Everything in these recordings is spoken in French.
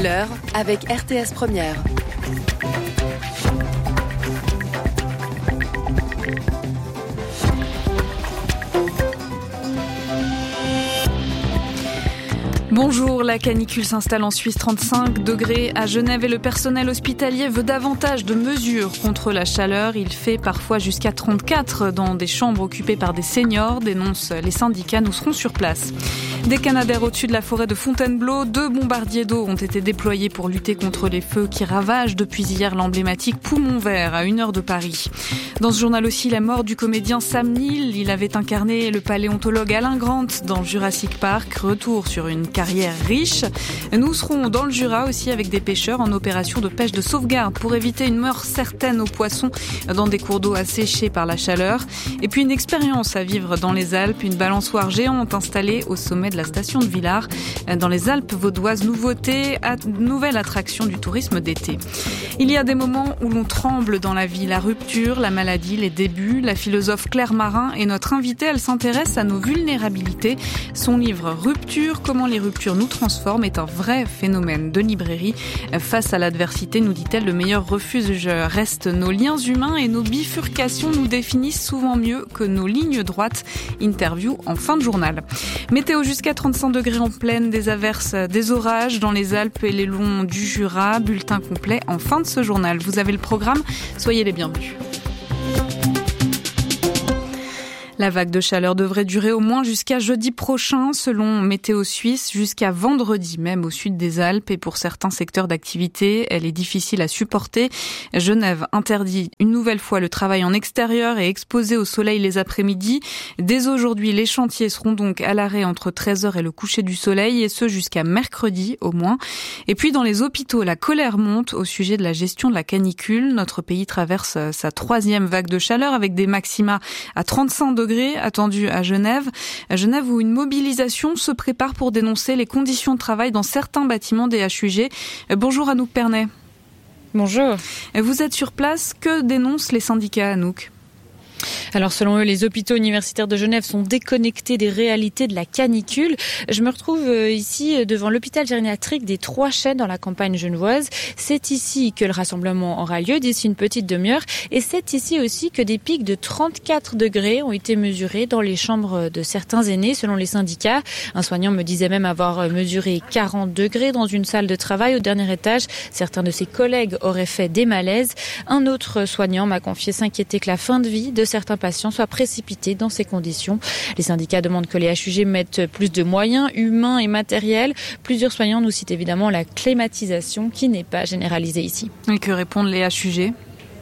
L'heure avec RTS Première. Bonjour, la canicule s'installe en Suisse, 35 degrés à Genève et le personnel hospitalier veut davantage de mesures contre la chaleur. Il fait parfois jusqu'à 34 dans des chambres occupées par des seniors, dénoncent les syndicats. Nous serons sur place. Des Canadaires au-dessus de la forêt de Fontainebleau, 2 bombardiers d'eau ont été déployés pour lutter contre les feux qui ravagent depuis hier l'emblématique Poumon Vert à 1 heure de Paris. Dans ce journal aussi, la mort du comédien Sam Neill. Il avait incarné le paléontologue Alain Grant dans Jurassic Park. Retour sur une carrière riche. Nous serons dans le Jura aussi avec des pêcheurs en opération de pêche de sauvegarde pour éviter une mort certaine aux poissons dans des cours d'eau asséchés par la chaleur. Et puis une expérience à vivre dans les Alpes, une balançoire géante installée au sommet de la station de Villars. Dans les Alpes vaudoises, nouvelle attraction du tourisme d'été. Il y a des moments où l'on tremble dans la vie, la rupture, la maladie, les débuts. La philosophe Claire Marin est notre invitée, elle s'intéresse à nos vulnérabilités. Son livre Rupture, comment les ruptures nous transforment est un vrai phénomène de librairie. Face à l'adversité, nous dit-elle, le meilleur refuge reste nos liens humains et nos bifurcations nous définissent souvent mieux que nos lignes droites. Interview en fin de journal. Météo jusqu'à 35 degrés en plaine, des averses, des orages dans les Alpes et les longs du Jura. Bulletin complet en fin de ce journal. Vous avez le programme, soyez les bienvenus. La vague de chaleur devrait durer au moins jusqu'à jeudi prochain, selon Météo Suisse, jusqu'à vendredi même au sud des Alpes. Et pour certains secteurs d'activité, elle est difficile à supporter. Genève interdit une nouvelle fois le travail en extérieur et exposé au soleil les après-midi. Dès aujourd'hui, les chantiers seront donc à l'arrêt entre 13h et le coucher du soleil, et ce jusqu'à mercredi au moins. Et puis dans les hôpitaux, la colère monte au sujet de la gestion de la canicule. Notre pays traverse sa 3e vague de chaleur avec des maxima à 35 degrés attendu à Genève. Genève où une mobilisation se prépare pour dénoncer les conditions de travail dans certains bâtiments des HUG. Bonjour Anouk Pernet. Bonjour. Vous êtes sur place. Que dénoncent les syndicats, Anouk ? Alors selon eux, les hôpitaux universitaires de Genève sont déconnectés des réalités de la canicule. Je me retrouve ici devant l'hôpital gériatrique des Trois Chênes dans la campagne genevoise. C'est ici que le rassemblement aura lieu d'ici une petite demi-heure. Et c'est ici aussi que des pics de 34 degrés ont été mesurés dans les chambres de certains aînés selon les syndicats. Un soignant me disait même avoir mesuré 40 degrés dans une salle de travail au dernier étage. Certains de ses collègues auraient fait des malaises. Un autre soignant m'a confié s'inquiéter que la fin de vie de certains patients soient précipités dans ces conditions. Les syndicats demandent que les HUG mettent plus de moyens humains et matériels. Plusieurs soignants nous citent évidemment la climatisation qui n'est pas généralisée ici. Et que répondent les HUG ?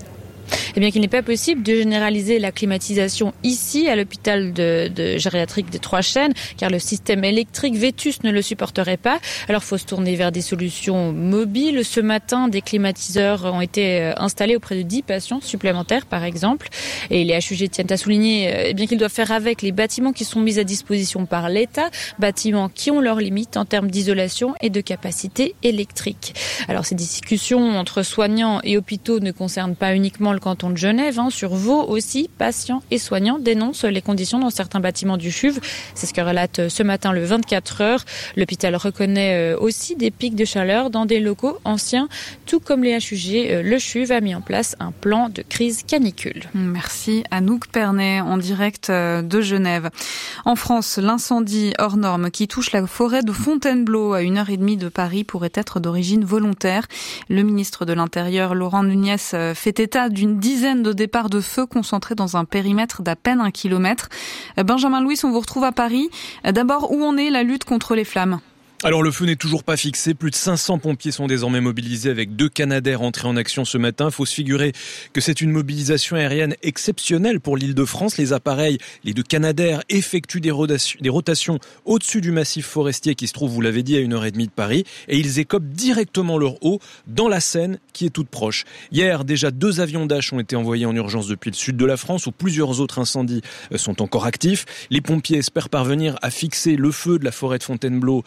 Eh bien qu'il n'est pas possible de généraliser la climatisation ici à l'hôpital de gériatrique des Trois Chênes, car le système électrique vétuste ne le supporterait pas. Alors il faut se tourner vers des solutions mobiles. Ce matin, des climatiseurs ont été installés auprès de 10 patients supplémentaires par exemple. Et les HUG tiennent à souligner qu'ils doivent faire avec les bâtiments qui sont mis à disposition par l'État, bâtiments qui ont leurs limites en termes d'isolation et de capacité électrique. Alors ces discussions entre soignants et hôpitaux ne concernent pas uniquement le canton de Genève. Sur Vaud aussi, patients et soignants dénoncent les conditions dans certains bâtiments du CHUV. C'est ce que relate ce matin le 24 heures. L'hôpital reconnaît aussi des pics de chaleur dans des locaux anciens. Tout comme les HUG, le CHUV a mis en place un plan de crise canicule. Merci Anouk Pernet en direct de Genève. En France, l'incendie hors norme qui touche la forêt de Fontainebleau à 1h30 de Paris pourrait être d'origine volontaire. Le ministre de l'Intérieur, Laurent Nunez, fait état d'une dizaine de départs de feu concentrés dans un périmètre d'à peine 1 kilomètre. Benjamin Louis, on vous retrouve à Paris. D'abord, où en est la lutte contre les flammes ? Alors le feu n'est toujours pas fixé, plus de 500 pompiers sont désormais mobilisés avec 2 Canadaires entrés en action ce matin. Il faut se figurer que c'est une mobilisation aérienne exceptionnelle pour l'Île-de-France. Les appareils, les 2 Canadaires effectuent des rotations au-dessus du massif forestier qui se trouve, vous l'avez dit, à 1h30 de Paris et ils écopent directement leur eau dans la Seine qui est toute proche. Hier, déjà 2 avions Dash ont été envoyés en urgence depuis le sud de la France où plusieurs autres incendies sont encore actifs. Les pompiers espèrent parvenir à fixer le feu de la forêt de Fontainebleau dans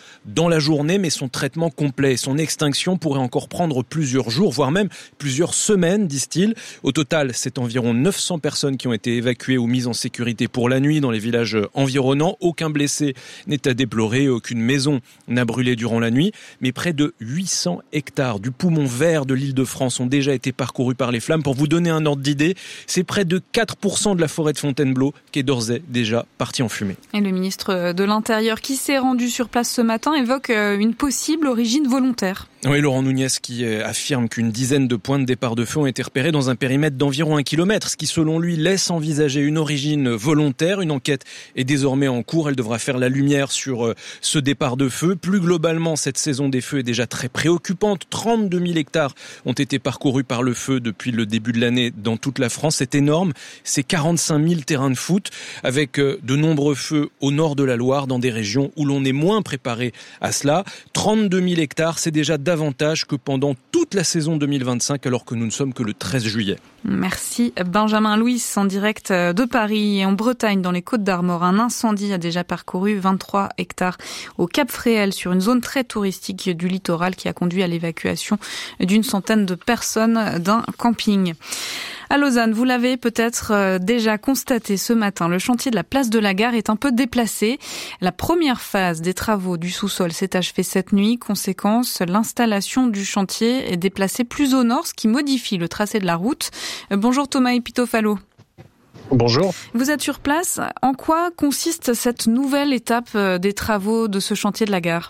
dans la journée, mais son traitement complet. Son extinction pourrait encore prendre plusieurs jours, voire même plusieurs semaines, disent-ils. Au total, c'est environ 900 personnes qui ont été évacuées ou mises en sécurité pour la nuit dans les villages environnants. Aucun blessé n'est à déplorer, aucune maison n'a brûlé durant la nuit, mais près de 800 hectares du poumon vert de l'Île-de-France ont déjà été parcourus par les flammes. Pour vous donner un ordre d'idée, c'est près de 4% de la forêt de Fontainebleau qui est d'ores et déjà partie en fumée. Et le ministre de l'Intérieur qui s'est rendu sur place ce matin évoque une possible origine volontaire. Oui, Laurent Nunez qui affirme qu'une dizaine de points de départ de feu ont été repérés dans un périmètre d'environ 1 kilomètre, ce qui selon lui laisse envisager une origine volontaire. Une enquête est désormais en cours, elle devra faire la lumière sur ce départ de feu. Plus globalement, cette saison des feux est déjà très préoccupante. 32 000 hectares ont été parcourus par le feu depuis le début de l'année dans toute la France. C'est énorme, c'est 45 000 terrains de foot, avec de nombreux feux au nord de la Loire, dans des régions où l'on est moins préparé à cela. 32 000 hectares, c'est déjà davantage que pendant toute la saison 2025, alors que nous ne sommes que le 13 juillet. Merci Benjamin Louis, en direct de Paris et en Bretagne, dans les Côtes-d'Armor. Un incendie a déjà parcouru 23 hectares au Cap Fréhel, sur une zone très touristique du littoral, qui a conduit à l'évacuation d'une centaine de personnes d'un camping. À Lausanne, vous l'avez peut-être déjà constaté ce matin, le chantier de la place de la Gare est un peu déplacé. La première phase des travaux du sous-sol s'est achevée cette nuit. Conséquence, l'installation du chantier est déplacée plus au nord, ce qui modifie le tracé de la route. Bonjour Thomas Epitofalo. Bonjour. Vous êtes sur place. En quoi consiste cette nouvelle étape des travaux de ce chantier de la Gare ?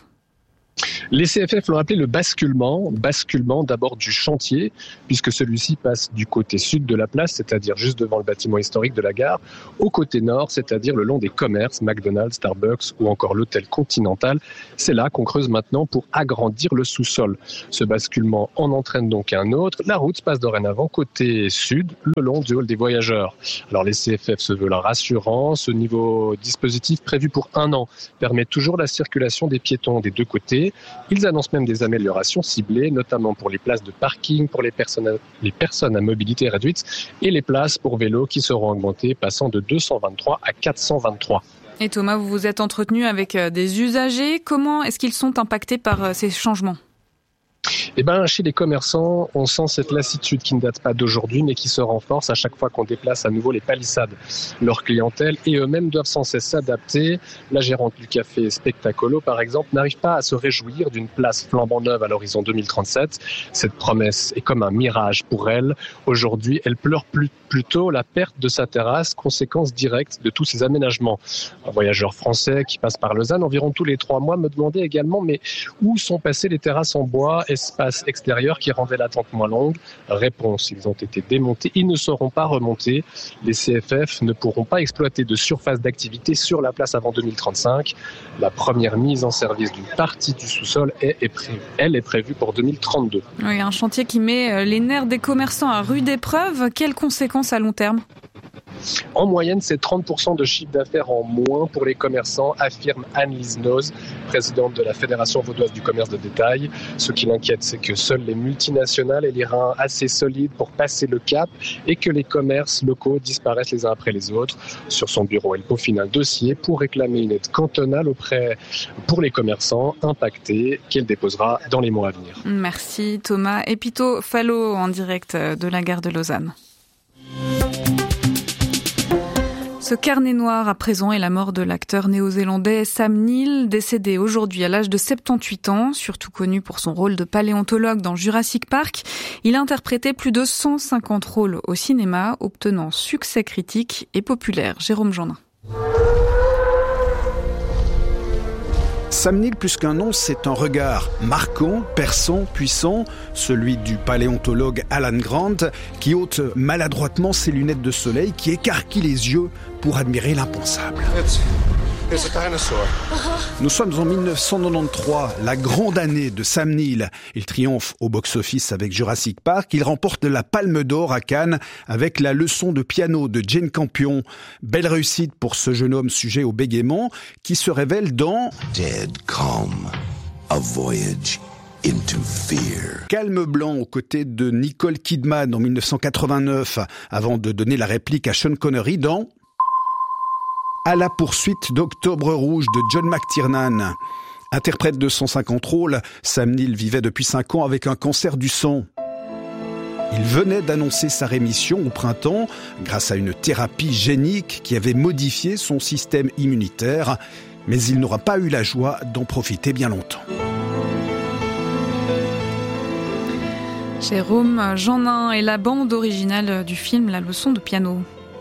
Les CFF l'ont appelé le basculement d'abord du chantier, puisque celui-ci passe du côté sud de la place, c'est-à-dire juste devant le bâtiment historique de la gare, au côté nord, c'est-à-dire le long des commerces, McDonald's, Starbucks ou encore l'hôtel Continental. C'est là qu'on creuse maintenant pour agrandir le sous-sol. Ce basculement en entraîne donc un autre. La route passe dorénavant côté sud, le long du hall des voyageurs. Alors les CFF se veulent rassurants. Ce nouveau dispositif prévu pour 1 an permet toujours la circulation des piétons des deux côtés. Ils annoncent même des améliorations ciblées, notamment pour les places de parking pour les personnes à mobilité réduite et les places pour vélos qui seront augmentées, passant de 223 à 423. Et Thomas, vous vous êtes entretenu avec des usagers. Comment est-ce qu'ils sont impactés par ces changements ? Chez les commerçants, on sent cette lassitude qui ne date pas d'aujourd'hui, mais qui se renforce à chaque fois qu'on déplace à nouveau les palissades. Leur clientèle et eux-mêmes doivent sans cesse s'adapter. La gérante du café Spectacolo, par exemple, n'arrive pas à se réjouir d'une place flambant neuve à l'horizon 2037. Cette promesse est comme un mirage pour elle. Aujourd'hui, elle pleure plutôt la perte de sa terrasse, conséquence directe de tous ces aménagements. Un voyageur français qui passe par Lausanne environ tous les 3 mois me demandait également, mais où sont passées les terrasses en bois, espace extérieur qui rendait l'attente moins longue? Réponse, ils ont été démontés, ils ne seront pas remontés. Les CFF ne pourront pas exploiter de surface d'activité sur la place avant 2035. La première mise en service d'une partie du sous-sol est prévue pour 2032. Oui, un chantier qui met les nerfs des commerçants à rude épreuve. Quelles conséquences à long terme ? En moyenne, c'est 30% de chiffre d'affaires en moins pour les commerçants, affirme Anne-Lise Noz, présidente de la Fédération vaudoise du commerce de détail. Ce qui l'inquiète, c'est que seules les multinationales aient les reins assez solides pour passer le cap et que les commerces locaux disparaissent les uns après les autres. Sur son bureau, elle peaufine un dossier pour réclamer une aide cantonale pour les commerçants impactés qu'elle déposera dans les mois à venir. Merci Thomas Epitofalo en direct de la gare de Lausanne. Ce carnet noir à présent est la mort de l'acteur néo-zélandais Sam Neill, décédé aujourd'hui à l'âge de 78 ans, surtout connu pour son rôle de paléontologue dans Jurassic Park. Il a interprété plus de 150 rôles au cinéma, obtenant succès critique et populaire. Jérôme Jeannin. Sam Neill, plus qu'un nom, c'est un regard marquant, perçant, puissant, celui du paléontologue Alan Grant, qui ôte maladroitement ses lunettes de soleil, qui écarquille les yeux pour admirer l'impensable. Nous sommes en 1993, la grande année de Sam Neill. Il triomphe au box-office avec Jurassic Park. Il remporte la Palme d'Or à Cannes avec la leçon de piano de Jane Campion. Belle réussite pour ce jeune homme sujet au bégaiement qui se révèle dans Dead Calm, A Voyage into Fear. Calme blanc aux côtés de Nicole Kidman en 1989 avant de donner la réplique à Sean Connery dans À la poursuite d'Octobre Rouge de John McTiernan. Interprète de 150 rôles, Sam Neill vivait depuis 5 ans avec un cancer du sang. Il venait d'annoncer sa rémission au printemps grâce à une thérapie génique qui avait modifié son système immunitaire. Mais il n'aura pas eu la joie d'en profiter bien longtemps. Jérôme Jeannin et la bande originale du film La leçon de piano.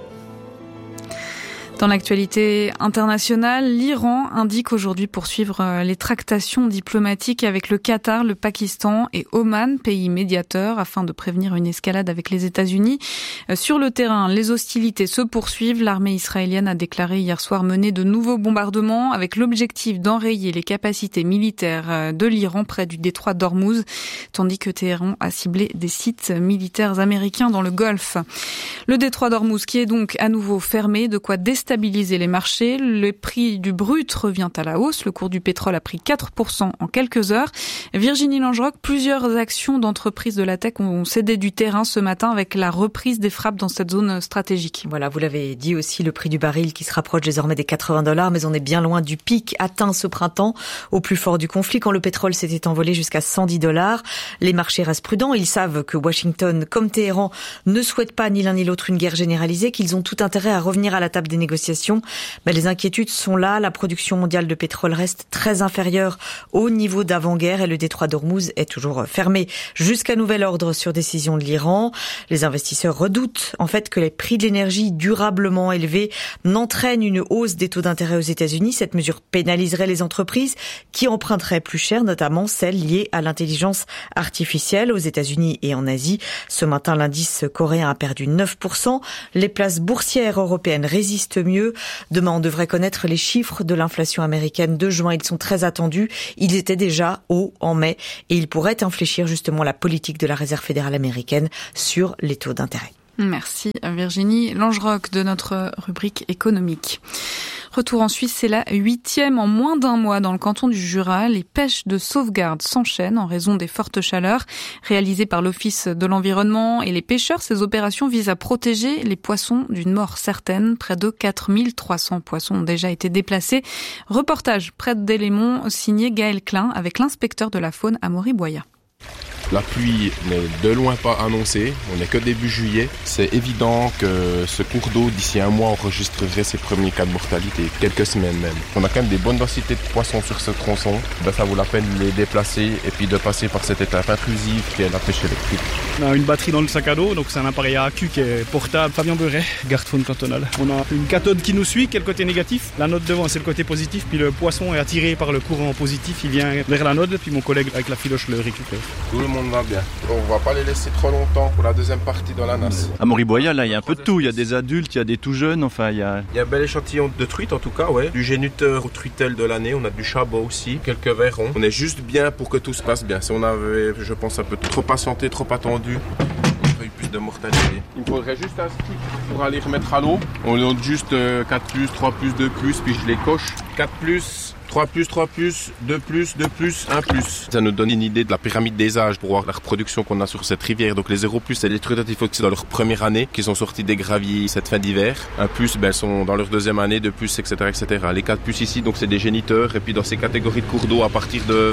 Dans l'actualité internationale, l'Iran indique aujourd'hui poursuivre les tractations diplomatiques avec le Qatar, le Pakistan et Oman, pays médiateurs, afin de prévenir une escalade avec les États-Unis. Sur le terrain, les hostilités se poursuivent. L'armée israélienne a déclaré hier soir mener de nouveaux bombardements avec l'objectif d'enrayer les capacités militaires de l'Iran près du détroit d'Ormuz, tandis que Téhéran a ciblé des sites militaires américains dans le Golfe. Le détroit d'Ormuz qui est donc à nouveau fermé, de quoi déstabiliser les marchés. Le prix du brut revient à la hausse. Le cours du pétrole a pris 4% en quelques heures. Virginie Langerock, plusieurs actions d'entreprises de la tech ont cédé du terrain ce matin avec la reprise des frappes dans cette zone stratégique. Voilà, vous l'avez dit aussi, le prix du baril qui se rapproche désormais des $80, mais on est bien loin du pic atteint ce printemps au plus fort du conflit quand le pétrole s'était envolé jusqu'à $110. Les marchés restent prudents. Ils savent que Washington, comme Téhéran, ne souhaitent pas ni l'un ni l'autre une guerre généralisée, qu'ils ont tout intérêt à revenir à la table des négociations. Mais les inquiétudes sont là. La production mondiale de pétrole reste très inférieure au niveau d'avant-guerre et le détroit d'Ormuz est toujours fermé jusqu'à nouvel ordre sur décision de l'Iran. Les investisseurs redoutent en fait que les prix de l'énergie durablement élevés n'entraînent une hausse des taux d'intérêt aux États-Unis. Cette mesure pénaliserait les entreprises qui emprunteraient plus cher, notamment celles liées à l'intelligence artificielle aux États-Unis et en Asie. Ce matin, l'indice coréen a perdu 9%. Les places boursières européennes résistent mieux. Demain, on devrait connaître les chiffres de l'inflation américaine de juin. Ils sont très attendus. Ils étaient déjà hauts en mai et ils pourraient infléchir justement la politique de la Réserve fédérale américaine sur les taux d'intérêt. Merci Virginie Langerock de notre rubrique économique. Retour en Suisse, c'est la 8e en moins d'un mois dans le canton du Jura. Les pêches de sauvegarde s'enchaînent en raison des fortes chaleurs réalisées par l'Office de l'environnement et les pêcheurs. Ces opérations visent à protéger les poissons d'une mort certaine. Près de 4300 poissons ont déjà été déplacés. Reportage près d'Élémont signé Gaël Klein avec l'inspecteur de la faune Amaury Boya. La pluie n'est de loin pas annoncée, on n'est que début juillet. C'est évident que ce cours d'eau, d'ici un mois, enregistrerait ses premiers cas de mortalité, quelques semaines même. On a quand même des bonnes densités de poissons sur ce tronçon. Ça vaut la peine de les déplacer et puis de passer par cette étape intrusive qui est la pêche électrique. On a une batterie dans le sac à dos, donc c'est un appareil à accu qui est portable. Fabien Beuret, garde faune cantonale. On a une cathode qui nous suit, qui est le côté négatif. La note devant, c'est le côté positif, puis le poisson est attiré par le courant positif. Il vient vers la note, puis mon collègue avec la filoche le récupère. Tout le monde va bien. On va pas les laisser trop longtemps pour la deuxième partie dans la nasse. À Moriboya, là, il y a un peu de tout. Il y a des adultes, il y a des tout jeunes, enfin, il y a un bel échantillon de truites, en tout cas, ouais. Du géniteur ou truitel de l'année, on a du chabot aussi, quelques verrons. On est juste bien pour que tout se passe bien. Si on avait, je pense, un peu trop patienté, trop attendu, on aurait eu plus de mortalité. Il me faudrait juste un stick pour aller remettre à l'eau. On note juste 4+, 3+, 2+, puis je les coche. 4+, 3+, 3+, 2+, 2+, 1+. Ça nous donne une idée de la pyramide des âges pour voir la reproduction qu'on a sur cette rivière. Donc les 0+, c'est les truites antifoxy dans leur première année, qui sont sortis des graviers cette fin d'hiver. 1+, elles sont dans leur deuxième année, 2+, etc., etc. Les 4+ ici, donc c'est des géniteurs. Et puis dans ces catégories de cours d'eau, à partir de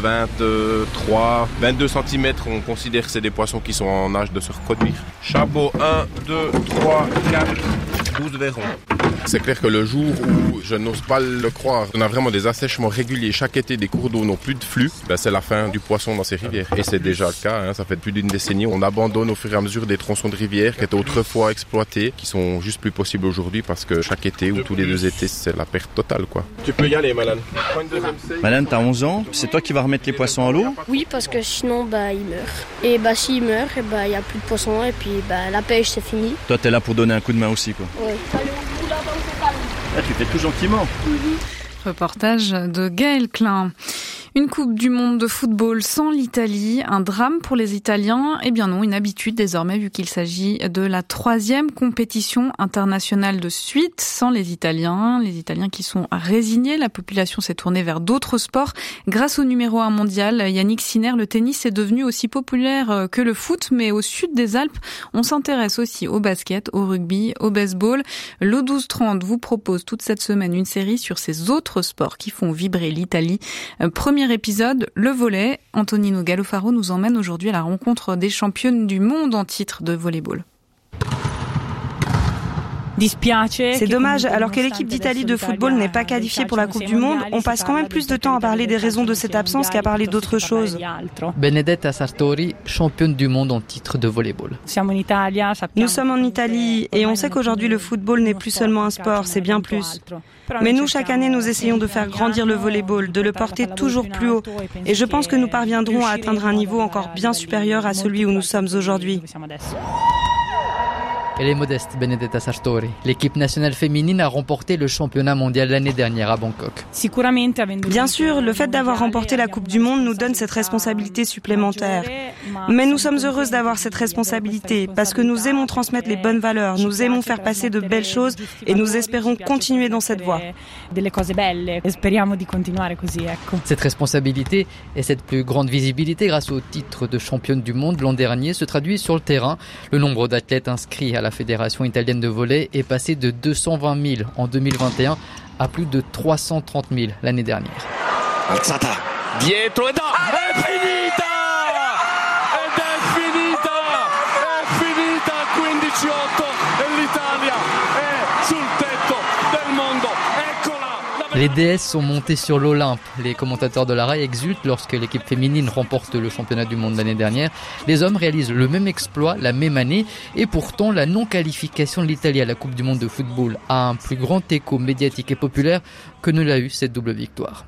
23, 22 cm, on considère que c'est des poissons qui sont en âge de se reproduire. Chabot 1, 2, 3, 4, 12 verrons. C'est clair que le jour où, je n'ose pas le croire, on a vraiment des assèchements réguliers chaque été, des cours d'eau n'ont plus de flux, c'est la fin du poisson dans ces rivières. Et c'est déjà le cas, ça fait plus d'une décennie. On abandonne au fur et à mesure des tronçons de rivières qui étaient autrefois exploités, qui sont juste plus possibles aujourd'hui parce que chaque été ou tous les 2 étés, c'est la perte totale, quoi. Tu peux y aller, Malane. Malane, t'as 11 ans, c'est toi qui vas remettre les poissons à l'eau ? Oui, parce que sinon, ils meurent. Et s'ils meurent, il n'y a plus de poissons et puis la pêche, c'est fini. Toi, t'es là pour donner un coup de main aussi, quoi. Oui. Tu fais tout gentiment. Reportage de Gaël Klein. Une Coupe du Monde de football sans l'Italie, un drame pour les Italiens. Eh bien non, une habitude désormais vu qu'il s'agit de la 3e compétition internationale de suite sans les Italiens. Les Italiens qui sont résignés, la population s'est tournée vers d'autres sports. Grâce au numéro 1 mondial, Yannick Sinner, le tennis est devenu aussi populaire que le foot, mais au sud des Alpes, on s'intéresse aussi au basket, au rugby, au baseball. l'O1230 vous propose toute cette semaine une série sur ces autres sports qui font vibrer l'Italie. Premier premier épisode, le volley. Antonino Gallofaro nous emmène aujourd'hui à la rencontre des championnes du monde en titre de volleyball. C'est dommage, alors que l'équipe d'Italie de football n'est pas qualifiée pour la Coupe du Monde, on passe quand même plus de temps à parler des raisons de cette absence qu'à parler d'autres choses. Benedetta Sartori, championne du monde en titre de volleyball. Nous sommes en Italie et on sait qu'aujourd'hui le football n'est plus seulement un sport, c'est bien plus. Mais nous, chaque année, nous essayons de faire grandir le volleyball, de le porter toujours plus haut. Et je pense que nous parviendrons à atteindre un niveau encore bien supérieur à celui où nous sommes aujourd'hui. Elle est modeste, Benedetta Sartori. L'équipe nationale féminine a remporté le championnat mondial l'année dernière à Bangkok. Bien sûr, le fait d'avoir remporté la Coupe du Monde nous donne cette responsabilité supplémentaire. Mais nous sommes heureuses d'avoir cette responsabilité parce que nous aimons transmettre les bonnes valeurs, nous aimons faire passer de belles choses et nous espérons continuer dans cette voie. Cette responsabilité et cette plus grande visibilité grâce au titre de championne du monde l'an dernier se traduit sur le terrain. Le nombre d'athlètes inscrits à la Fédération italienne de volley est passé de 220 000 en 2021 à plus de 330 000 l'année dernière. Alzata, dietro e da, è finita! Ed è finita 15-8 e l'Italia è sul tetto del mondo. Les déesses sont montées sur l'Olympe. Les commentateurs de la RAI exultent lorsque l'équipe féminine remporte le championnat du monde l'année dernière. Les hommes réalisent le même exploit la même année et pourtant la non-qualification de l'Italie à la Coupe du monde de football a un plus grand écho médiatique et populaire que ne l'a eu cette double victoire.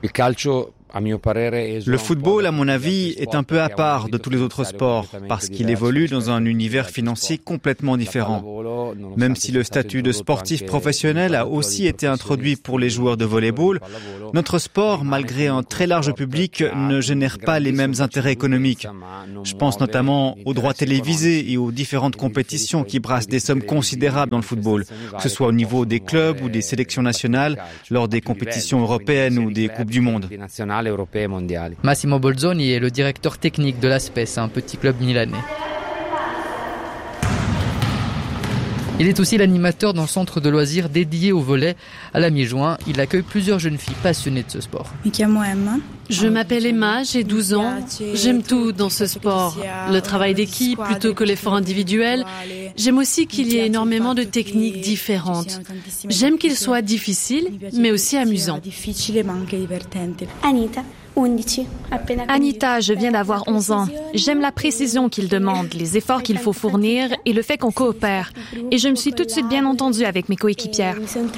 Le football, à mon avis, est un peu à part de tous les autres sports parce qu'il évolue dans un univers financier complètement différent. Même si le statut de sportif professionnel a aussi été introduit pour les joueurs de volleyball, notre sport, malgré un très large public, ne génère pas les mêmes intérêts économiques. Je pense notamment aux droits télévisés et aux différentes compétitions qui brassent des sommes considérables dans le football, que ce soit au niveau des clubs ou des sélections nationales, lors des compétitions européennes ou des Coupes du Monde. Massimo Bolzoni est le directeur technique de l'Aspes, un petit club milanais. Il est aussi l'animateur d'un centre de loisirs dédié au volley. À la mi-juin, il accueille plusieurs jeunes filles passionnées de ce sport. Je m'appelle Emma, j'ai 12 ans. J'aime tout dans ce sport. Le travail d'équipe plutôt que l'effort individuel. J'aime aussi qu'il y ait énormément de techniques différentes. J'aime qu'il soit difficile, mais aussi amusant. Anita, je viens d'avoir 11 ans. J'aime la précision qu'il demande, les efforts qu'il faut fournir et le fait qu'on coopère. Et je me suis tout de suite bien entendue avec mes coéquipières.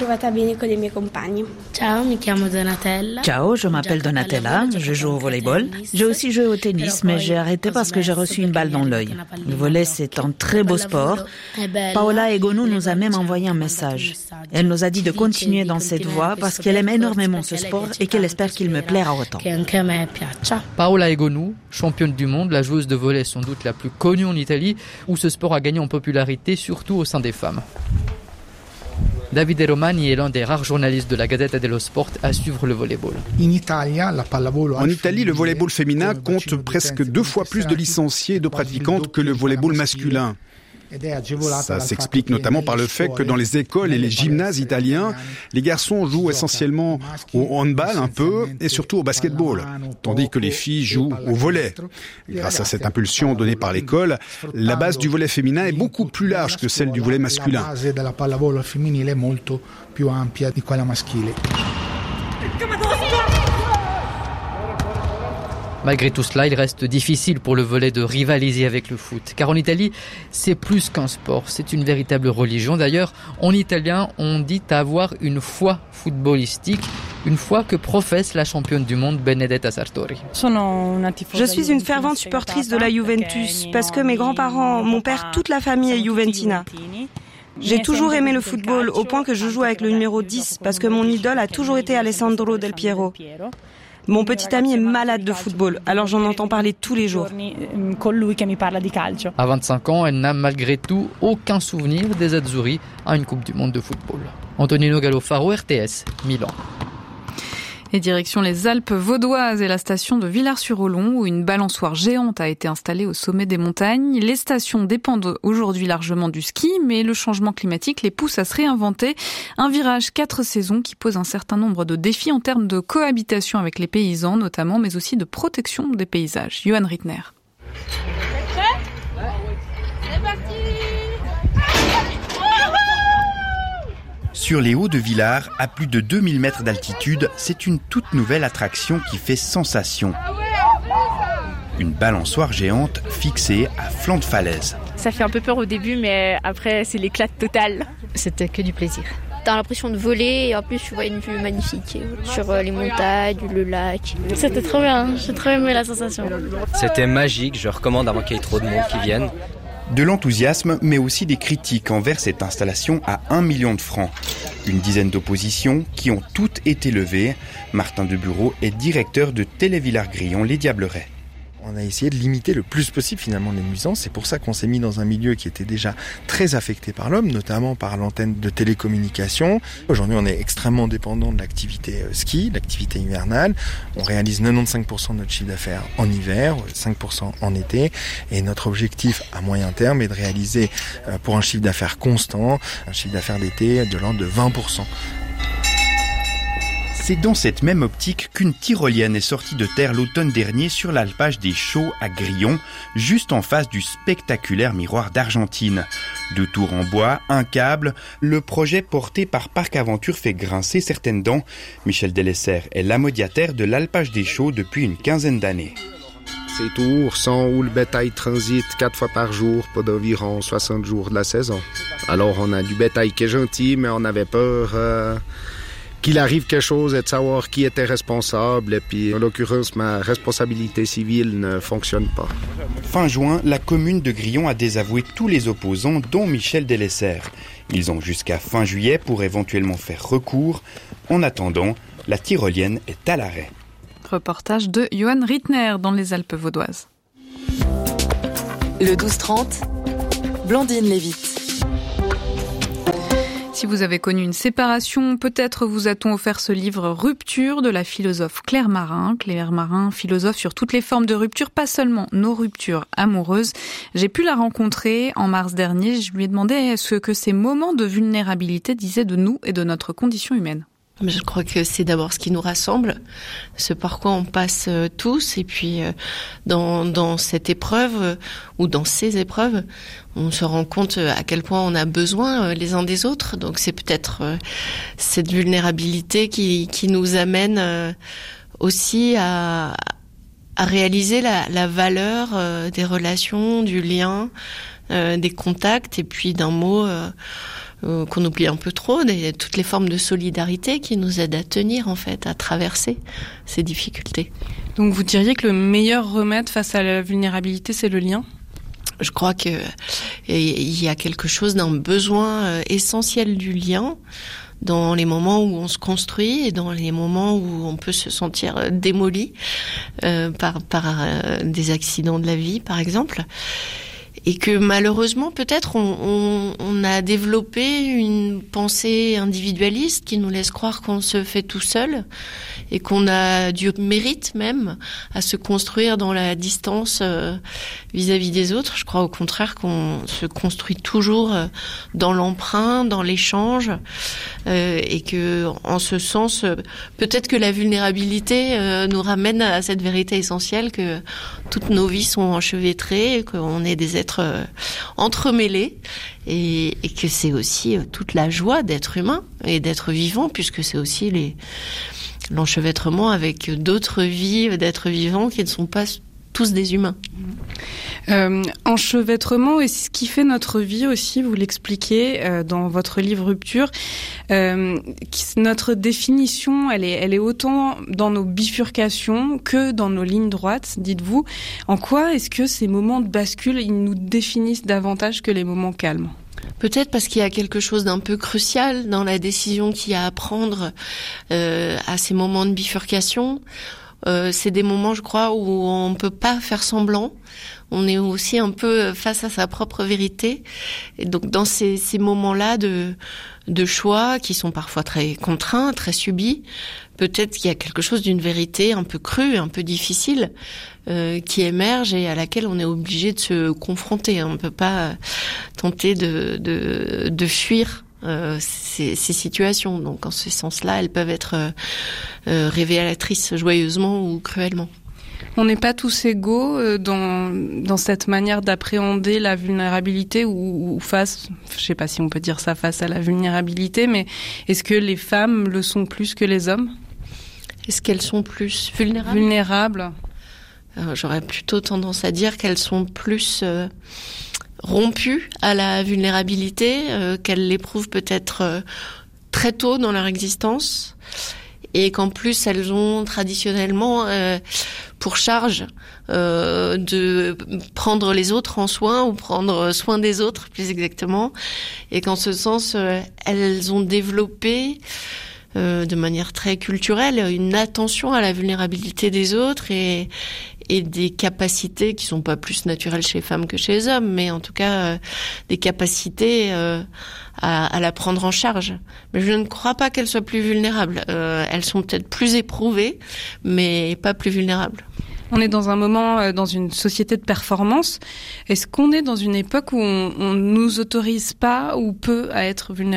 Ciao, je m'appelle Donatella, je joue au volleyball. J'ai aussi joué au tennis, mais j'ai arrêté parce que j'ai reçu une balle dans l'œil. Le volley, c'est un très beau sport. Paola Egonu nous a même envoyé un message. Elle nous a dit de continuer dans cette voie parce qu'elle aime énormément ce sport et qu'elle espère qu'il me plaira autant. Paola Egonu, championne du monde, la joueuse de volley sans doute la plus connue en Italie, où ce sport a gagné en popularité, surtout au sein des femmes. Davide Romani est l'un des rares journalistes de la Gazzetta dello Sport à suivre le volleyball. En Italie, le volleyball féminin compte presque 2 fois plus de licenciés et de pratiquantes que le volleyball masculin. Ça s'explique notamment par le fait que dans les écoles et les gymnases italiens, les garçons jouent essentiellement au handball un peu et surtout au basketball, tandis que les filles jouent au volley. Grâce à cette impulsion donnée par l'école, la base du volley féminin est beaucoup plus large que celle du volley masculin. Malgré tout cela, il reste difficile pour le volley de rivaliser avec le foot. Car en Italie, c'est plus qu'un sport, c'est une véritable religion. D'ailleurs, en italien, on dit avoir une foi footballistique, une foi que professe la championne du monde Benedetta Sartori. Je suis une fervente supportrice de la Juventus parce que mes grands-parents, mon père, toute la famille est juventina. J'ai toujours aimé le football au point que je joue avec le numéro 10 parce que mon idole a toujours été Alessandro Del Piero. Mon petit ami est malade de football, alors j'en entends parler tous les jours. À 25 ans, elle n'a malgré tout aucun souvenir des Azzurri à une Coupe du monde de football. Antonino Gallofaro, RTS, Milan. Et direction les Alpes vaudoises et la station de Villars-sur-Olon où une balançoire géante a été installée au sommet des montagnes. Les stations dépendent aujourd'hui largement du ski, mais le changement climatique les pousse à se réinventer. Un virage 4 saisons qui pose un certain nombre de défis en termes de cohabitation avec les paysans notamment, mais aussi de protection des paysages. Johan Rittner. C'est parti! Sur les hauts de Villars, à plus de 2000 mètres d'altitude, c'est une toute nouvelle attraction qui fait sensation. Une balançoire géante fixée à flanc de falaise. Ça fait un peu peur au début, mais après, c'est l'éclat total. C'était que du plaisir. T'as l'impression de voler et en plus tu vois une vue magnifique sur les montagnes, le lac. C'était trop bien, j'ai trop aimé la sensation. C'était magique, je recommande avant qu'il y ait trop de monde qui vienne. De l'enthousiasme, mais aussi des critiques envers cette installation à 1 million de francs. Une dizaine d'oppositions qui ont toutes été levées. Martin Debureau est directeur de Télé-Villars-Grillon, les Diablerets. On a essayé de limiter le plus possible finalement les nuisances. C'est pour ça qu'on s'est mis dans un milieu qui était déjà très affecté par l'homme, notamment par l'antenne de télécommunication. Aujourd'hui, on est extrêmement dépendant de l'activité ski, l'activité hivernale. On réalise 95% de notre chiffre d'affaires en hiver, 5% en été. Et notre objectif à moyen terme est de réaliser pour un chiffre d'affaires constant, un chiffre d'affaires d'été de l'ordre de 20%. C'est dans cette même optique qu'une tyrolienne est sortie de terre l'automne dernier sur l'alpage des Chaux à Grillon, juste en face du spectaculaire miroir d'Argentine. 2 tours en bois, un câble, le projet porté par Parc Aventure fait grincer certaines dents. Michel Delessert est l'amodiataire de l'alpage des Chaux depuis une quinzaine d'années. Ces tours sont où le bétail transite 4 fois par jour pendant environ 60 jours de la saison. Alors on a du bétail qui est gentil, mais on avait peur qu'il arrive quelque chose et de savoir qui était responsable. Et puis, en l'occurrence, ma responsabilité civile ne fonctionne pas. Fin juin, la commune de Grillon a désavoué tous les opposants, dont Michel Delessert. Ils ont jusqu'à fin juillet pour éventuellement faire recours. En attendant, la tyrolienne est à l'arrêt. Reportage de Johan Rittner dans les Alpes vaudoises. Le 12-30, Blandine Lévite. Si vous avez connu une séparation, peut-être vous a-t-on offert ce livre Rupture de la philosophe Claire Marin. Claire Marin, philosophe sur toutes les formes de rupture, pas seulement nos ruptures amoureuses. J'ai pu la rencontrer en mars dernier. Je lui ai demandé ce que ces moments de vulnérabilité disaient de nous et de notre condition humaine. Je crois que c'est d'abord ce qui nous rassemble, ce par quoi on passe tous, et puis dans cette épreuve ou dans ces épreuves, on se rend compte à quel point on a besoin les uns des autres. Donc c'est peut-être cette vulnérabilité qui nous amène aussi à réaliser la valeur des relations, du lien, des contacts, et puis d'un mot qu'on oublie un peu trop, toutes les formes de solidarité qui nous aident à tenir, en fait, à traverser ces difficultés. Donc vous diriez que le meilleur remède face à la vulnérabilité, c'est le lien ? Je crois que il y a quelque chose d'un besoin essentiel du lien dans les moments où on se construit et dans les moments où on peut se sentir démoli par des accidents de la vie, par exemple. Et que malheureusement, peut-être, on a développé une pensée individualiste qui nous laisse croire qu'on se fait tout seul et qu'on a du mérite même à se construire dans la distance vis-à-vis des autres. Je crois au contraire qu'on se construit toujours dans l'emprunt, dans l'échange, et que, en ce sens, peut-être que la vulnérabilité nous ramène à cette vérité essentielle que toutes nos vies sont enchevêtrées, qu'on est des êtres entremêlés, et que c'est aussi toute la joie d'être humain et d'être vivant, puisque c'est aussi l'enchevêtrement avec d'autres vies d'êtres vivants qui ne sont pas tous des humains. Enchevêtrement, et c'est ce qui fait notre vie aussi, vous l'expliquez dans votre livre Rupture. Notre définition, elle est autant dans nos bifurcations que dans nos lignes droites, dites-vous. En quoi est-ce que ces moments de bascule, ils nous définissent davantage que les moments calmes ? Peut-être parce qu'il y a quelque chose d'un peu crucial dans la décision qu'il y a à prendre à ces moments de bifurcation. C'est des moments, je crois, où on ne peut pas faire semblant. On est aussi un peu face à sa propre vérité. Et donc, dans ces moments-là de choix qui sont parfois très contraints, très subis, peut-être qu'il y a quelque chose d'une vérité un peu crue, un peu difficile, qui émerge et à laquelle on est obligé de se confronter. On ne peut pas tenter de fuir ces situations. Donc en ce sens-là, elles peuvent être révélatrices joyeusement ou cruellement. On n'est pas tous égaux dans cette manière d'appréhender la vulnérabilité ou face, je sais pas si on peut dire ça, face à la vulnérabilité, mais est-ce que les femmes le sont plus que les hommes ? Est-ce qu'elles sont plus vulnérables ? J'aurais plutôt tendance à dire qu'elles sont plus rompues à la vulnérabilité, qu'elles l'éprouvent peut-être très tôt dans leur existence. Et qu'en plus, elles ont traditionnellement pour charge de prendre les autres en soin ou prendre soin des autres, plus exactement. Et qu'en ce sens, elles ont développé de manière très culturelle une attention à la vulnérabilité des autres et des capacités qui sont pas plus naturelles chez les femmes que chez les hommes, mais en tout cas des capacités à la prendre en charge. Mais je ne crois pas qu'elles soient plus vulnérables. Elles sont peut-être plus éprouvées, mais pas plus vulnérables. On est dans un moment, dans une société de performance. Est-ce qu'on est dans une époque où on nous autorise pas ou peu à être vulnérable ?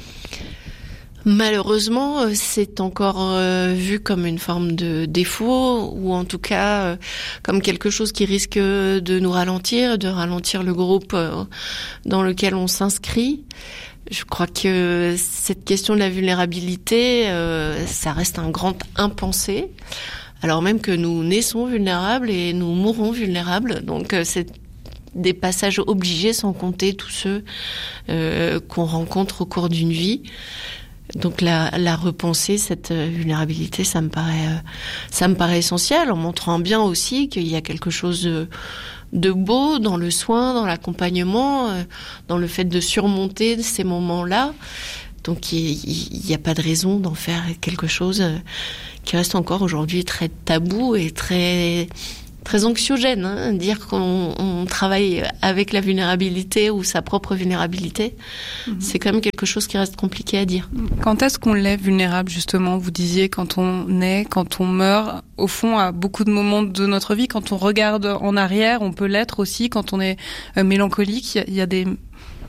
Malheureusement, c'est encore vu comme une forme de défaut ou en tout cas comme quelque chose qui risque de nous ralentir, de ralentir le groupe dans lequel on s'inscrit. Je crois que cette question de la vulnérabilité, ça reste un grand impensé, alors même que nous naissons vulnérables et nous mourrons vulnérables. Donc c'est des passages obligés sans compter tous ceux qu'on rencontre au cours d'une vie. Donc la repenser, cette vulnérabilité, ça me paraît essentiel, en montrant bien aussi qu'il y a quelque chose de beau dans le soin, dans l'accompagnement, dans le fait de surmonter ces moments-là. Donc il n'y a pas de raison d'en faire quelque chose qui reste encore aujourd'hui très tabou et très anxiogène, hein, dire qu'on travaille avec la vulnérabilité ou sa propre vulnérabilité, c'est quand même quelque chose qui reste compliqué à dire. Quand est-ce qu'on l'est vulnérable, justement ? Vous disiez quand on naît, quand on meurt, au fond, à beaucoup de moments de notre vie, quand on regarde en arrière, on peut l'être aussi, quand on est mélancolique, il y a des moments ?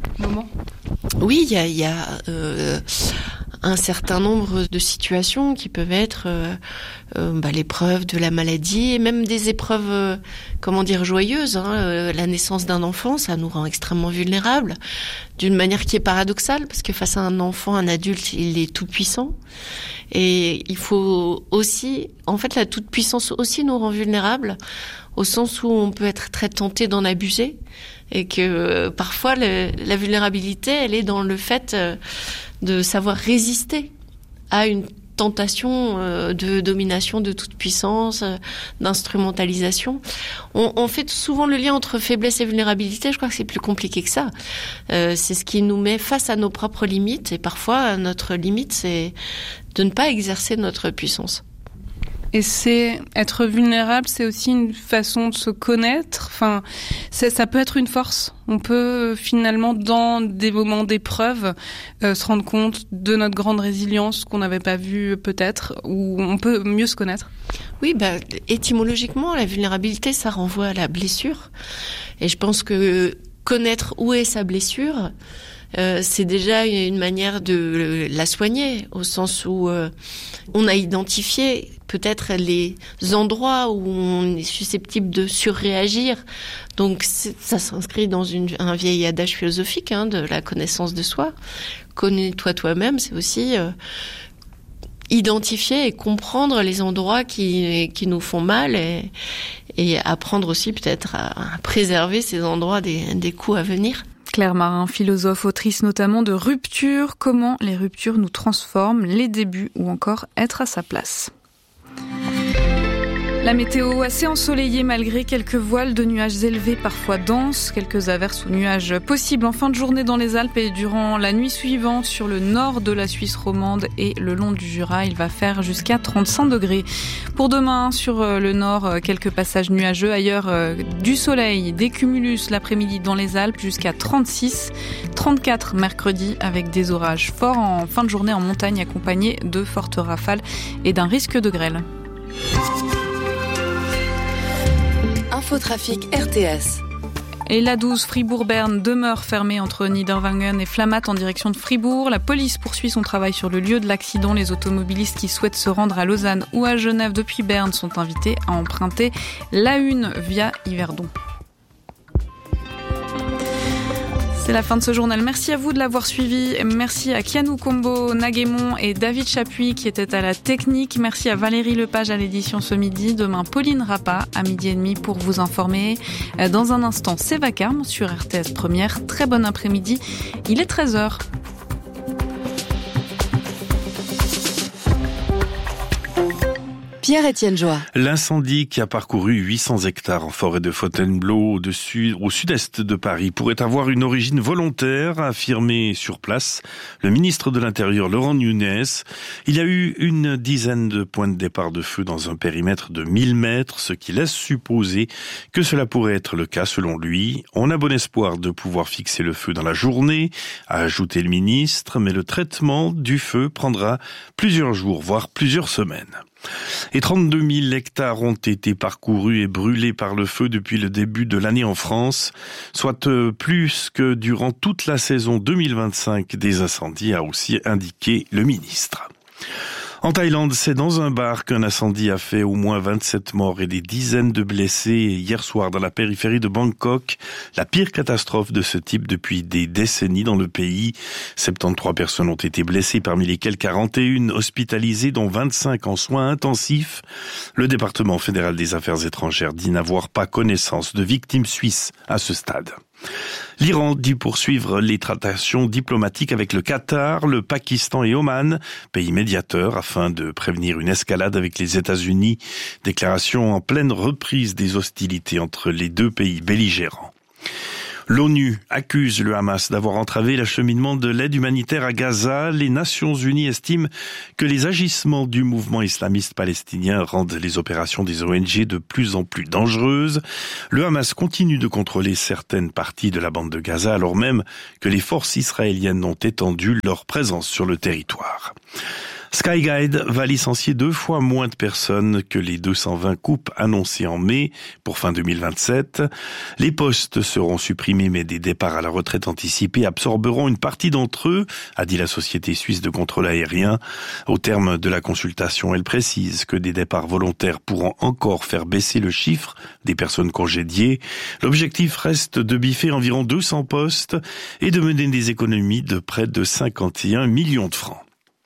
Oui, il y a un certain nombre de situations qui peuvent être l'épreuve de la maladie et même des épreuves, joyeuses. La naissance d'un enfant, ça nous rend extrêmement vulnérables, d'une manière qui est paradoxale, parce que face à un enfant, un adulte, il est tout puissant. Et il faut aussi, la toute-puissance aussi nous rend vulnérables, au sens où on peut être très tenté d'en abuser, et que parfois la vulnérabilité, elle est dans le fait de savoir résister à une tentation de domination, de toute puissance, d'instrumentalisation. On fait souvent le lien entre faiblesse et vulnérabilité. Je crois que c'est plus compliqué que ça. C'est ce qui nous met face à nos propres limites. Et parfois, notre limite, c'est de ne pas exercer notre puissance. Et c'est être vulnérable, c'est aussi une façon de se connaître. Enfin, ça peut être une force. On peut finalement, dans des moments d'épreuve, se rendre compte de notre grande résilience qu'on n'avait pas vue peut-être, ou on peut mieux se connaître. Oui, étymologiquement, la vulnérabilité, ça renvoie à la blessure. Et je pense que connaître où est sa blessure, c'est déjà une manière de la soigner, au sens où on a identifié peut-être les endroits où on est susceptible de surréagir. Donc ça s'inscrit dans un vieil adage philosophique de la connaissance de soi. Connais-toi toi-même, c'est aussi identifier et comprendre les endroits qui nous font mal et apprendre aussi peut-être à préserver ces endroits des coups à venir. Claire Marin, philosophe, autrice notamment de Rupture, comment les ruptures nous transforment, les débuts ou encore être à sa place. La météo assez ensoleillée malgré quelques voiles de nuages élevés, parfois denses. Quelques averses ou nuages possibles en fin de journée dans les Alpes et durant la nuit suivante sur le nord de la Suisse romande et le long du Jura. Il va faire jusqu'à 35 degrés. Pour demain, sur le nord, quelques passages nuageux. Ailleurs, du soleil, des cumulus l'après-midi dans les Alpes jusqu'à 36, 34 mercredi avec des orages forts en fin de journée en montagne accompagnés de fortes rafales et d'un risque de grêle. Infotrafic RTS. Et l'A12 Fribourg-Berne demeure fermée entre Niederwangen et Flamatt en direction de Fribourg. La police poursuit son travail sur le lieu de l'accident. Les automobilistes qui souhaitent se rendre à Lausanne ou à Genève depuis Berne sont invités à emprunter l'A1 via Yverdon. C'est la fin de ce journal. Merci à vous de l'avoir suivi. Merci à Kianou Combo, Naguémon et David Chapuis qui étaient à la technique. Merci à Valérie Lepage à l'édition ce midi. Demain, Pauline Rappa à 12h30 pour vous informer. Dans un instant, c'est Vacarme sur RTS Première. Très bon après-midi. Il est 13h. Pierre-Étienne Joie. L'incendie qui a parcouru 800 hectares en forêt de Fontainebleau au sud-est de Paris pourrait avoir une origine volontaire, a affirmé sur place le ministre de l'Intérieur Laurent Nunez. Il y a eu une dizaine de points de départ de feu dans un périmètre de 1000 mètres, ce qui laisse supposer que cela pourrait être le cas selon lui. On a bon espoir de pouvoir fixer le feu dans la journée, a ajouté le ministre, mais le traitement du feu prendra plusieurs jours, voire plusieurs semaines. Et 32 000 hectares ont été parcourus et brûlés par le feu depuis le début de l'année en France, soit plus que durant toute la saison 2025 des incendies, a aussi indiqué le ministre. En Thaïlande, c'est dans un bar qu'un incendie a fait au moins 27 morts et des dizaines de blessés hier soir dans la périphérie de Bangkok. La pire catastrophe de ce type depuis des décennies dans le pays. 73 personnes ont été blessées, parmi lesquelles 41 hospitalisées, dont 25 en soins intensifs. Le département fédéral des affaires étrangères dit n'avoir pas connaissance de victimes suisses à ce stade. L'Iran dit poursuivre les tractations diplomatiques avec le Qatar, le Pakistan et Oman, pays médiateurs, afin de prévenir une escalade avec les États-Unis. Déclaration en pleine reprise des hostilités entre les deux pays belligérants. L'ONU accuse le Hamas d'avoir entravé l'acheminement de l'aide humanitaire à Gaza. Les Nations Unies estiment que les agissements du mouvement islamiste palestinien rendent les opérations des ONG de plus en plus dangereuses. Le Hamas continue de contrôler certaines parties de la bande de Gaza, alors même que les forces israéliennes ont étendu leur présence sur le territoire. Skyguide va licencier 2 fois moins de personnes que les 220 coupes annoncées en mai pour fin 2027. Les postes seront supprimés, mais des départs à la retraite anticipée absorberont une partie d'entre eux, a dit la Société suisse de contrôle aérien. Au terme de la consultation, elle précise que des départs volontaires pourront encore faire baisser le chiffre des personnes congédiées. L'objectif reste de biffer environ 200 postes et de mener des économies de près de 51 millions de francs.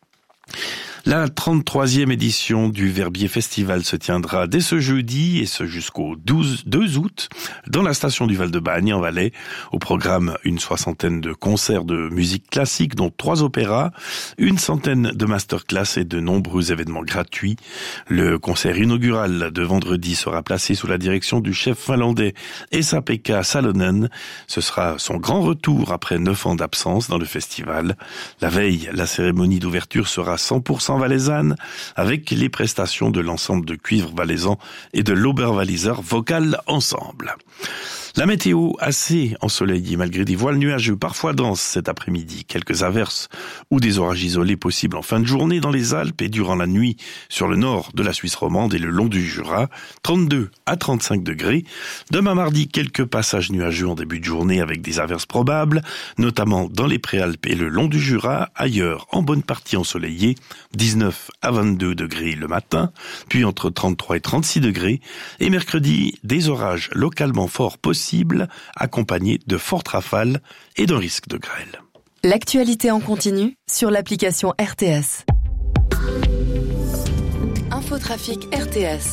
La 33e édition du Verbier Festival se tiendra dès ce jeudi et ce jusqu'au 2 août dans la station du Val-de-Bagne en Valais. Au programme, une 60aine de concerts de musique classique dont 3 opéras, une centaine de masterclass et de nombreux événements gratuits. Le concert inaugural de vendredi sera placé sous la direction du chef finlandais Esa-Pekka Salonen. Ce sera son grand retour après 9 ans d'absence dans le festival. La veille, la cérémonie d'ouverture sera 100% valaisanne, avec les prestations de l'ensemble de cuivre valaisan et de l'Oberwalliser Vocal Ensemble. La météo assez ensoleillée malgré des voiles nuageux parfois denses cet après-midi. Quelques averses ou des orages isolés possibles en fin de journée dans les Alpes et durant la nuit sur le nord de la Suisse romande et le long du Jura. 32 à 35 degrés. Demain mardi, quelques passages nuageux en début de journée avec des averses probables, notamment dans les Préalpes et le long du Jura. Ailleurs, en bonne partie ensoleillé, 19 à 22 degrés le matin, puis entre 33 et 36 degrés. Et mercredi, des orages localement forts possibles, accompagné de fortes rafales et d'un risque de grêle. L'actualité en continu sur l'application RTS. Infotrafic RTS.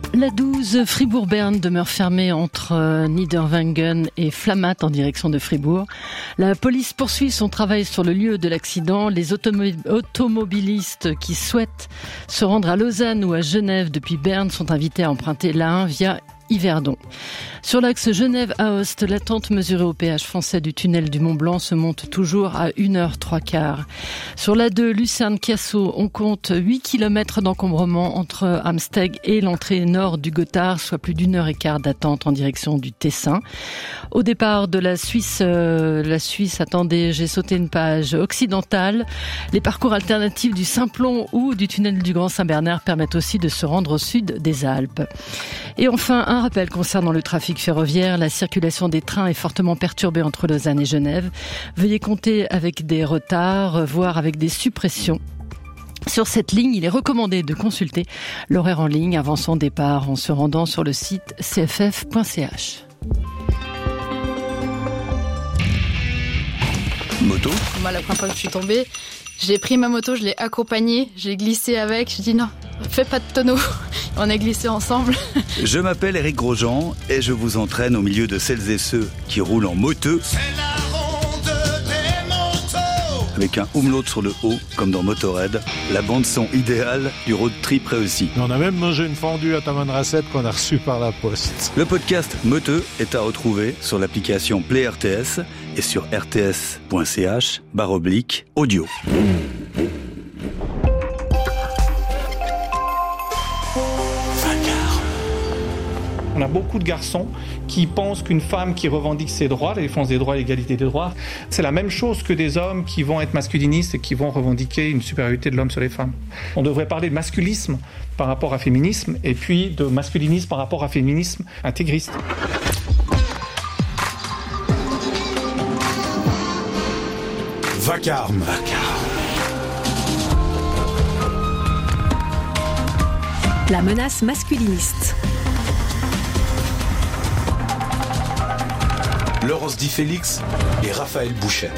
La 12 Fribourg-Berne demeure fermée entre Niederwangen et Flamatt en direction de Fribourg. La police poursuit son travail sur le lieu de l'accident. Les automobilistes qui souhaitent se rendre à Lausanne ou à Genève depuis Berne sont invités à emprunter l'A1 via Yverdon. Sur l'axe Genève-Aoste, l'attente mesurée au péage français du tunnel du Mont-Blanc se monte toujours à 1h03. Sur l'A2 Lucerne-Chiasso, on compte 8 km d'encombrement entre Amsteg et l'entrée nord du Gothard, soit plus d'1h15 d'attente en direction du Tessin. Au départ de la Suisse, attendez, j'ai sauté une page occidentale. Les parcours alternatifs du Simplon ou du tunnel du Grand Saint-Bernard permettent aussi de se rendre au sud des Alpes. Et enfin, un rappel concernant le trafic ferroviaire. La circulation des trains est fortement perturbée entre Lausanne et Genève. Veuillez compter avec des retards, voire avec des suppressions. Sur cette ligne, il est recommandé de consulter l'horaire en ligne avant son départ en se rendant sur le site cff.ch. Moto. Moi, la première fois que je suis tombée, j'ai pris ma moto, je l'ai accompagnée, j'ai glissé avec, je dis non, fais pas de tonneau. On a glissé ensemble. Je m'appelle Éric Grosjean et je vous entraîne au milieu de celles et ceux qui roulent en moteux. C'est la ronde des motos. Avec un umlaut sur le haut, comme dans Motorhead, la bande son idéale du road trip réussi. On a même mangé une fondue à Tamanrasset qu'on a reçue par la poste. Le podcast Moteux est à retrouver sur l'application Play RTS et sur rts.ch/audio. On a beaucoup de garçons qui pensent qu'une femme qui revendique ses droits, la défense des droits et l'égalité des droits, c'est la même chose que des hommes qui vont être masculinistes et qui vont revendiquer une supériorité de l'homme sur les femmes. On devrait parler de masculisme par rapport à féminisme et puis de masculinisme par rapport à féminisme intégriste. Vacarme. La menace masculiniste. Laurence Di Félix et Raphaël Bouchet.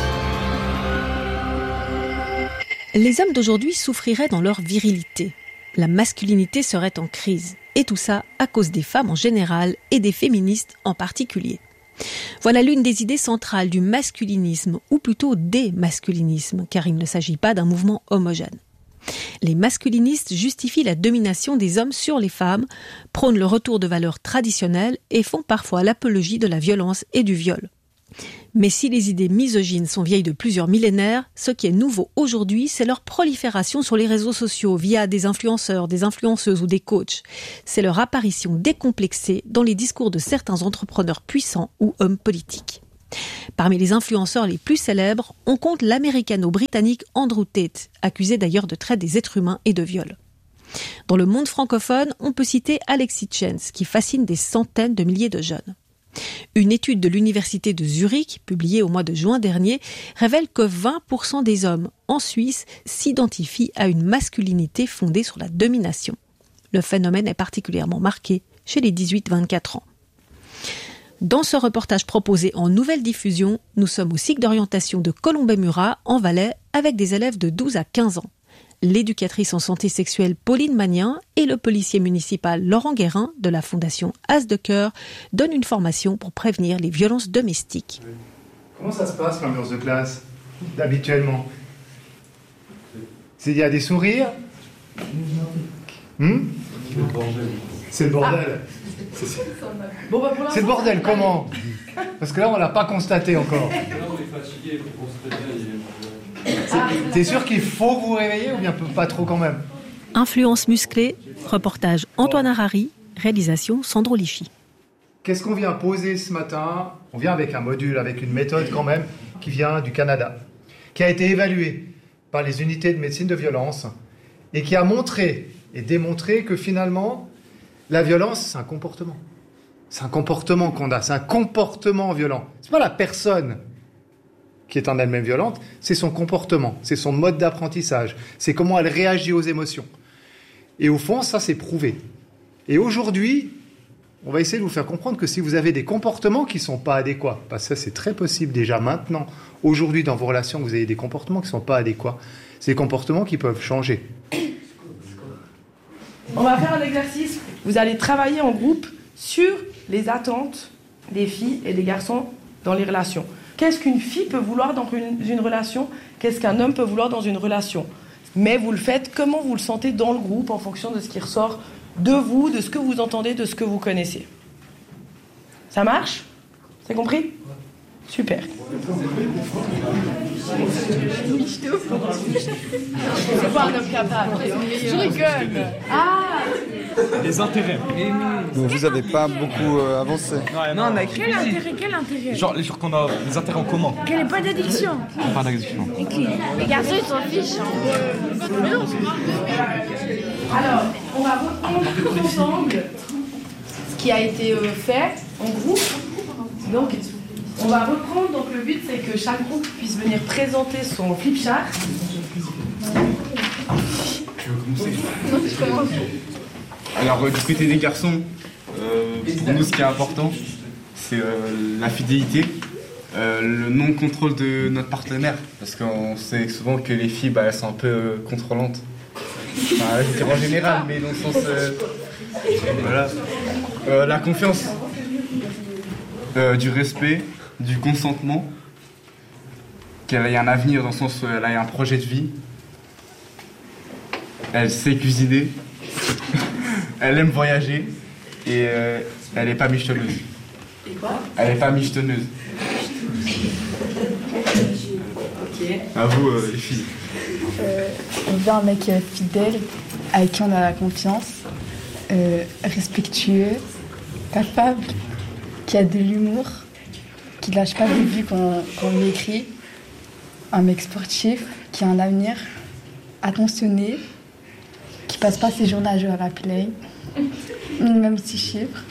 Les hommes d'aujourd'hui souffriraient dans leur virilité. La masculinité serait en crise. Et tout ça à cause des femmes en général et des féministes en particulier. Voilà l'une des idées centrales du masculinisme, ou plutôt des masculinismes, car il ne s'agit pas d'un mouvement homogène. Les masculinistes justifient la domination des hommes sur les femmes, prônent le retour de valeurs traditionnelles et font parfois l'apologie de la violence et du viol. Mais si les idées misogynes sont vieilles de plusieurs millénaires, ce qui est nouveau aujourd'hui, c'est leur prolifération sur les réseaux sociaux via des influenceurs, des influenceuses ou des coachs. C'est leur apparition décomplexée dans les discours de certains entrepreneurs puissants ou hommes politiques. Parmi les influenceurs les plus célèbres, on compte l'américano-britannique Andrew Tate, accusé d'ailleurs de traite des êtres humains et de viol. Dans le monde francophone, on peut citer Alexis Tschenz, qui fascine des centaines de milliers de jeunes. Une étude de l'université de Zurich, publiée au mois de juin dernier, révèle que 20% des hommes en Suisse s'identifient à une masculinité fondée sur la domination. Le phénomène est particulièrement marqué chez les 18-24 ans. Dans ce reportage proposé en nouvelle diffusion, nous sommes au cycle d'orientation de Colombey-Murat, en Valais, avec des élèves de 12 à 15 ans. L'éducatrice en santé sexuelle Pauline Magnin et le policier municipal Laurent Guérin de la fondation As de Cœur donnent une formation pour prévenir les violences domestiques. Comment ça se passe l'ambiance de classe, habituellement ? Il y a des sourires ? C'est le bordel. C'est le bordel, comment ? Parce que là, on ne l'a pas constaté encore. T'es sûr qu'il faut vous réveiller ou bien pas trop quand même ? Influence musclée, reportage Antoine Harari, réalisation Sandro Lichy. Qu'est-ce qu'on vient poser ce matin ? On vient avec un module, avec une méthode quand même, qui vient du Canada, qui a été évaluée par les unités de médecine de violence et qui a montré et démontré que finalement, la violence, c'est un comportement. C'est un comportement qu'on a, c'est un comportement violent. C'est pas la personne qui est en elle-même violente, c'est son comportement, c'est son mode d'apprentissage, c'est comment elle réagit aux émotions. Et au fond, ça, c'est prouvé. Et aujourd'hui, on va essayer de vous faire comprendre que si vous avez des comportements qui ne sont pas adéquats, parce que ça, c'est très possible déjà maintenant, aujourd'hui, dans vos relations, vous avez des comportements qui ne sont pas adéquats, c'est des comportements qui peuvent changer. On va faire un exercice Vous allez travailler en groupe sur les attentes des filles et des garçons dans les relations. Qu'est-ce qu'une fille peut vouloir dans une relation? Qu'est-ce qu'un homme peut vouloir dans une relation? Mais vous le faites comment vous le sentez dans le groupe en fonction de ce qui ressort de vous, de ce que vous entendez, de ce que vous connaissez. Ça marche? C'est compris? Super. C'est pas un homme capable. Je rigole. Ah! Les intérêts. Donc vous n'avez pas beaucoup avancé. Non, on a écrit Quel intérêt? Genre qu'on a des intérêts en commun. Qu'il n'y ait pas d'addiction. Pas d'addiction. Les garçons, ils s'en fichent. Alors, on va reprendre tous ensemble ce qui a été fait en groupe. Donc, on va reprendre. Donc, le but, c'est que chaque groupe puisse venir présenter son flip chart. Tu veux commencer? Alors, du côté des garçons, pour nous, ce qui est important, c'est la fidélité, le non-contrôle de notre partenaire. Parce qu'on sait souvent que les filles, elles sont un peu contrôlantes. Enfin, je veux dire en général, mais dans le sens... voilà. La confiance, du respect, du consentement, qu'elle ait un avenir dans le sens où elle a un projet de vie. Elle sait cuisiner. Elle aime voyager et elle n'est pas michetonneuse. Et quoi? Elle n'est pas michetonneuse. Ok. À vous, les filles. On veut un mec fidèle, avec qui on a la confiance, respectueux, capable, qui a de l'humour, qui ne lâche pas le but quand on écrit, un mec sportif, qui a un avenir, attentionné, qui passe pas ses journées à jouer à la play, minimum 6 chiffres.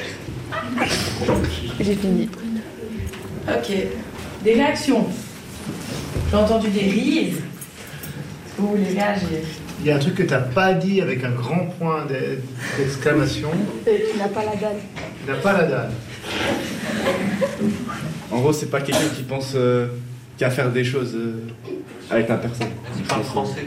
J'ai fini. Ok. Des réactions? J'ai entendu des rires. Est-ce que vous voulez réagir? Il y a un truc que tu n'as pas dit avec un grand point d'exclamation. Tu n'as pas la dalle. Tu n'as pas la dalle. En gros, c'est pas quelqu'un qui pense qu'à faire des choses avec la personne. Tu parles français.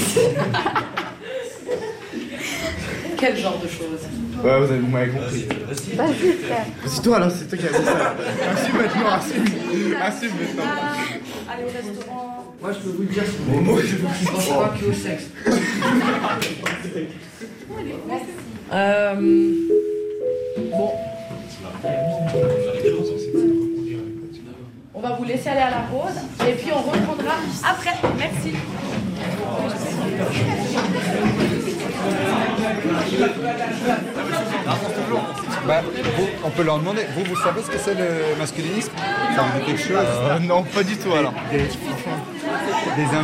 Quel genre de choses? Ouais, vous m'avez compris. Vas-y, frère. C'est toi là, c'est toi qui as dit ça. Assume maintenant, assume maintenant. Allez au restaurant. Moi, je peux vous le dire. Moi, je ne pense pas que au sexe. Bon. On va vous laisser aller à la pause et puis on reprendra après. Merci. On peut leur demander. Vous savez ce que c'est le masculinisme? Ça vous dit quelque chose? Non, pas du tout alors. Des